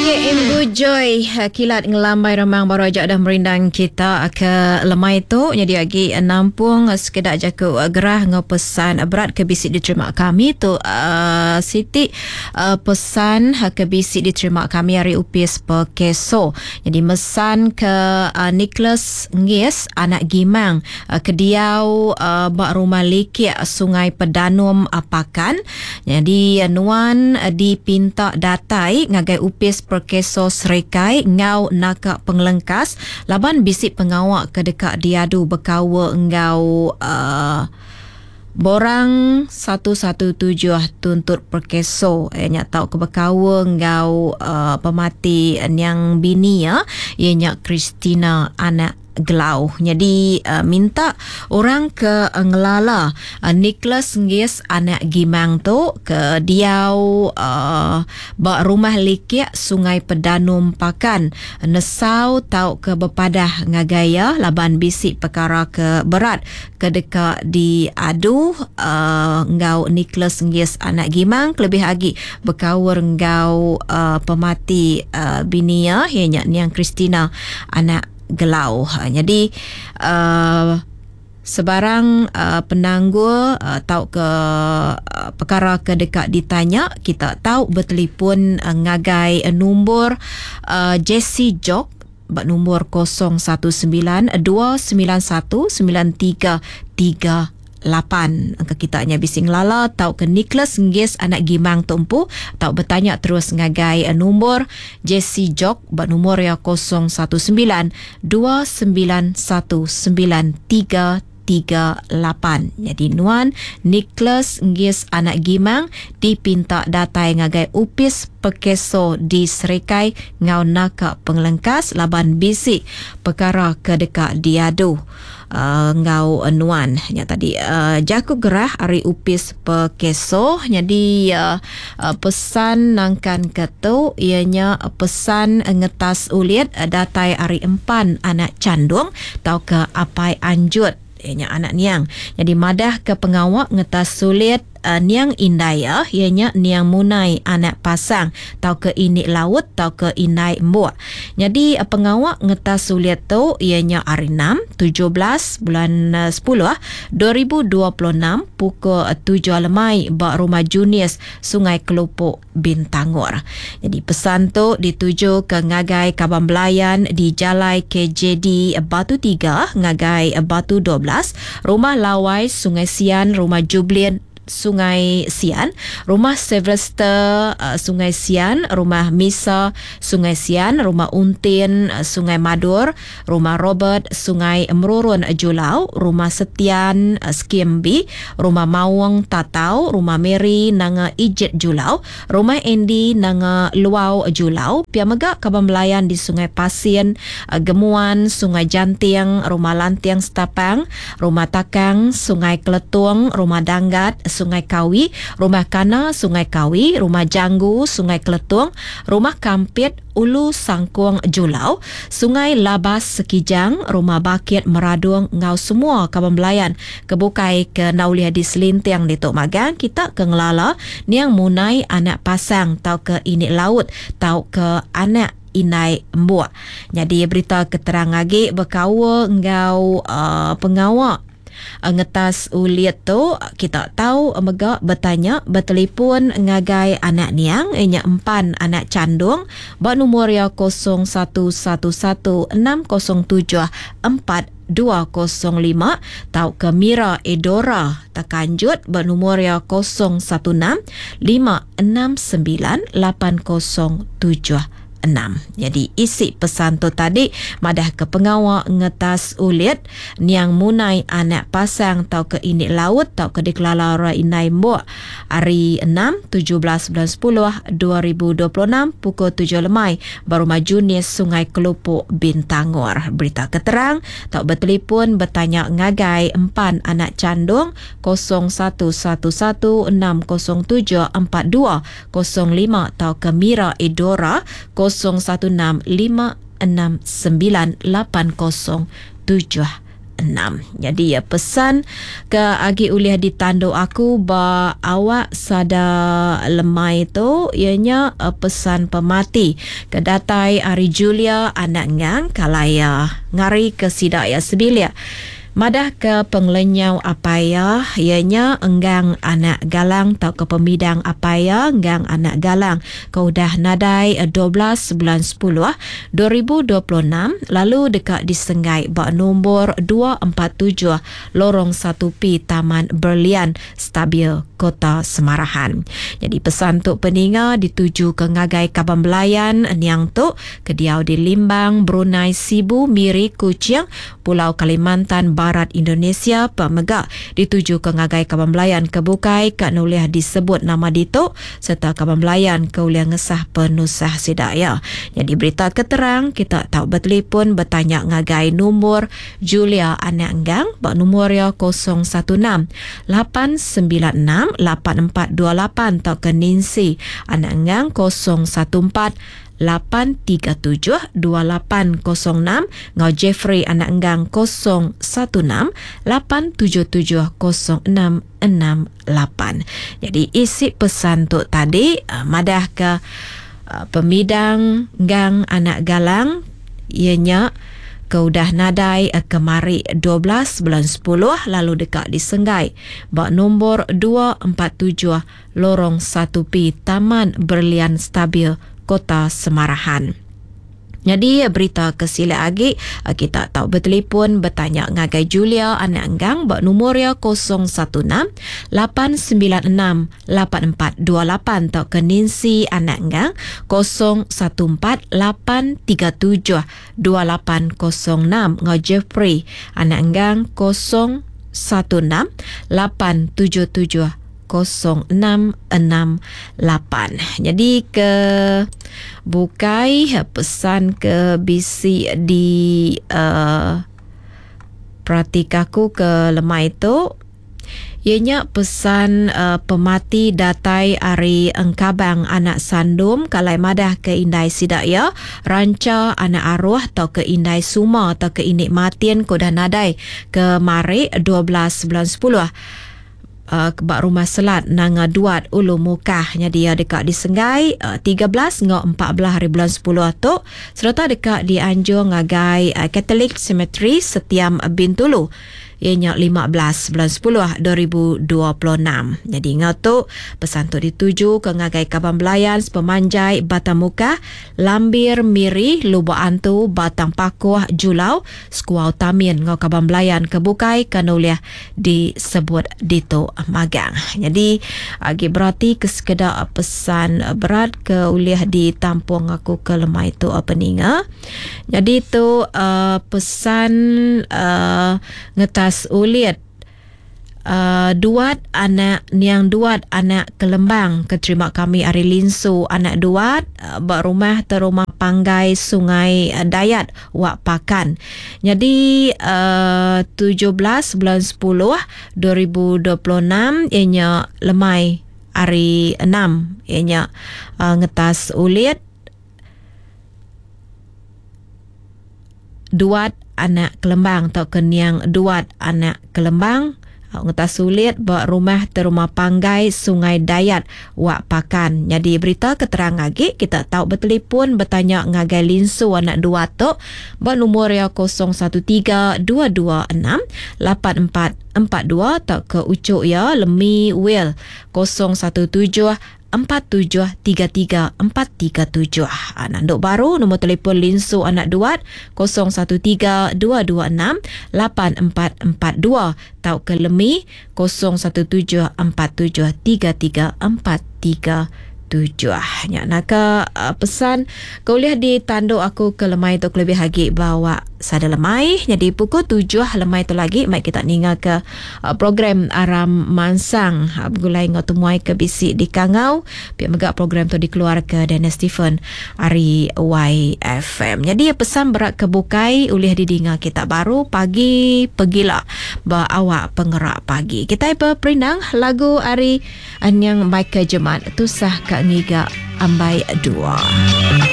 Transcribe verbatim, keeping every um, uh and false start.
Ibu Joy kilat ngelambai remang baru ajak dah merindang kita ke lemai tu jadi lagi nampung sekedar jaku gerah ngepesan berat ke bisik diterima kami tu uh, Siti uh, pesan ke bisik diterima kami hari upis pekeso jadi mesan ke uh, Nicholas Ngis anak Gimang uh, ke Diau uh, bak rumah likik Sungai Pedanum Apakan jadi uh, nuan uh, dipinta datai ngagai upis pekeso Keso Serekai ngau nakak pengelengkas laban bisik pengawak ke dekat diadu berkawa ngau uh, borang satu satu tujuh tuntut perkeso eh, nyak tahu ke berkawa ngau uh, pemati yang bini ya ianya Christina anak Gelau. Jadi uh, minta orang ke uh, ngelala uh, Nicholas Ngis anak Gimang tu ke Diau uh, bak rumah likik Sungai Pedanum Pakan nesau tau ke bepadah ngagaya laban bisik perkara ke berat ke dekat di adu uh, ngau Nicholas Ngis anak Gimang lebih lagi berkawur ngau uh, pemati uh, bini ya ianya Niang Christina anak Gelau. Jadi uh, sebarang uh, penangguh uh, tahu ke uh, perkara ke dekat ditanya kita tahu bertelefon uh, ngagai uh, nombor uh, Jesse Jok bak nombor kosong satu sembilan dua sembilan satu sembilan tiga tiga lapan angka kita nya bising lala tau ke Nicholas Ngis anak Gimang tumpu tau bertanya terus ngagai nombor Jesse Jok bak nombor ya kosong satu sembilan dua sembilan satu sembilan tiga tiga lapan. Jadi nuan Nicholas Ngis anak Gimang dipinta datai ngagai upis pekeso di Serekai ngau nakak pengelengkas laban bisik perkara ke dekat diadu uh, ngau nuan nya tadi uh, jaku gerah hari upis pekeso jadi uh, uh, pesan nangkan ketu ianya pesan ngetas ulit uh, datai hari empan anak candung tau ke apai anjut ianya anak niang. Jadi madah ke pengawak ngetas sulit uh, Niang Indaya ianya Niang Munai anak pasang tau ke ini laut tau ke inai mbok. Jadi uh, pengawak ngetas sulit tu ianya hari enam tujuh belas bulan uh, sepuluh dua ribu dua puluh enam pukul uh, tujuh lemai bak rumah Junius Sungai Kelopok Bintangor. Jadi pesan tu dituju ke ngagai Kabang Belayan di Jalai K J D Batu tiga ngagai Batu dua belas rumah Lawai Sungai Sian rumah Jublin Sungai Sian, rumah Sylvester uh, Sungai Sian, rumah Misa Sungai Sian, rumah Untin uh, Sungai Madur, rumah Robert Sungai Merurun Julau, rumah Setian uh, Skimbi, rumah Mawang Tatau, rumah Mary Nanga Ijet Julau, rumah Andy Nanga Luau Julau, Piamega Kabang Melayan di Sungai Pasien, uh, Gemuan Sungai Jantiang, rumah Lantiang Setapang, rumah Takang Sungai Keletung, rumah Danggat Sungai Kawi, rumah Kana Sungai Kawi, rumah Janggu Sungai Keletung, rumah Kampit Ulu Sangkuang Julau, Sungai Labas Sekijang, rumah Bakit Meradung ngau semua Kabang Belayan kebukai ke Naulia di Selintiang di Tok Magang kita ke ngelala Niang Munai anak pasang tau ke ini laut tau ke anak inai mbok. Jadi berita keterang lagi berkawa ngau uh, pengawak ngetas ulit tu kita tahu mega bertanya bertelefon ngagai anak niang inya empan anak candung bak nombor ya kosong satu satu satu enam kosong tujuh empat dua kosong lima tau ke Mira Edora takanjut bak nombor ya kosong satu enam lima enam sembilan lapan kosong tujuh enam. Jadi isi pesan tu tadi madah ke pengawak ngetas ulit Niang Munai anak pasang tau ke ini laut tau ke dikelala ora inai mbok hari enam tujuh belas bulan sepuluh dua ribu dua puluh enam pukul tujuh lemai baru majunis Sungai Kelopok Bintangor. Berita keterang tau bertelefon bertanya ngagai empan anak candung kosong satu satu satu enam kosong tujuh empat dua kosong lima tau ke Mira Edora kosong satu enam lima enam sembilan lapan kosong tujuh enam. Jadi ya pesan ke agi uliah di tanduk aku ba awak sada lemai tu ianya uh, pesan pemati ke datai Ari Julia anak ngang kalaya ngari ke sidak ya sebilia. Madah ke penglenyau apaya ianya enggang anak galang atau ke pemidang apaya enggang anak galang kau dah nadai dua belas bulan sepuluh dua ribu dua puluh enam lalu dekat di Senggai bak nombor dua empat tujuh lorong satu P Taman Berlian Stabil Kota Semarahan. Jadi pesan tu peninga dituju ke ngagai Kaban Belayan niang tu kediau di Limbang Brunei Sibu Miri Kuching Pulau Kalimantan Barat Indonesia pemegak dituju ke ngagai Kaban Belayan kebukai kak nuliah disebut nama dito serta Kaban Belayan ke uliah ngesah penusah sidaya. Jadi berita keterang kita tahu bertelefon bertanya ngagai nombor Julia anak enggang bak nombor ya kosong satu enam lapan sembilan enam lapan empat dua lapan atau ke Ninsi anak enggang kosong satu empat lapan tiga tujuh dua lapan kosong enam ngau Jeffrey anak enggang kosong satu enam lapan tujuh tujuh kosong enam enam lapan. Jadi isi pesan tu tadi uh, madah ke uh, pemidang gang anak galang ianya kau dah nadai uh, kemari dua belas bulan sepuluh lalu dekat di Senggai bak nombor dua empat tujuh lorong satu P Taman Berlian Stabil Kota Semarahan. Jadi berita kesila lagi kita tahu bertelefon bertanya ngagai Julia anak enggang bak nombor ya kosong satu enam lapan sembilan enam lapan empat dua lapan atau ke Ninsi anak enggang kosong satu empat lapan tiga tujuh dua lapan kosong enam ngau Jeffrey anak enggang kosong satu enam lapan tujuh tujuh kosong enam enam lapan. Jadi ke bukai pesan ke bisi di uh, pratikaku ke lemah itu ianya pesan uh, pemati datai Ari Engkabang anak sandum kalai madah ke Indai Sidaya ranca anak arwah atau ke Indai Suma atau ke Inik Matian kodah nadai ke Mari dua belas bulan sepuluh Uh, kebak rumah selat nang duat ulu mukahnya dia dekat di Senggai uh, tiga belas ngau empat belas hari bulan sepuluh tu serta dekat di Anjur ngagai uh, Catholic Cemetery Setiam Bintulu ianya lima belas bulan sepuluh dua ribu dua puluh enam. Jadi ngau tu pesan tu dituju ke ngagai Kaban Belayan Pemanjai Batang Muka Lambir Miri Lubuk Antu Batang Pakuh Julau Skuau Tamin ngau Kaban Belayan kebukai kanuliah disebut dito magang. Jadi agi berarti kesekedar pesan berat ke uliah di tampung aku ke lemah itu peninga. Jadi tu uh, pesan uh, ngetas uliat Uh, duat anak niang duat anak kelembang keterima kami Ari Linsu anak duat uh, bak rumah terumah panggai Sungai uh, Dayat Wak Pakan. Jadi uh, tujuh belas bulan sepuluh dua ribu dua puluh enam ianya lemai Ari enam ianya uh, ngetas uliat duat anak kelembang atau keniang duat anak kelembang ngetas sulit bak rumah terumah panggai Sungai Dayat Wak Pakan. Jadi berita keterang lagi kita tahu bertelefon bertanya ngagai Linsu anak dua tu bak nombor ya kosong satu tiga dua dua enam lapan empat empat dua atau ke ucuk ya Lemi Will kosong satu tujuh empat tujuh tiga tiga empat tiga tujuh. Anak duk baru nombor telefon Linsu anak duat kosong satu tiga dua dua enam lapan empat empat dua atau ke Lemi kosong satu tujuh empat tujuh tiga tiga empat tiga tujuh. Nya nak uh, pesan kau lihat di tanduk aku ke lemai tu lebih lagi bawa sada lemai. Jadi pukul tujuh lemai tu lagi mai kita ninga ke uh, program Aram Mansang uh, gulai ngau temuai ke bisi di Kangau pihak megak program tu dikeluar ke Dennis Stephen Ari Y F M. Jadi pesan berat kebukai ulih didinga kita baru pagi pergilah ba awak pengerak pagi. Kita ipa perindang lagu Ari Anyang Michael Jemat tu sah kak ngiga ambai dua.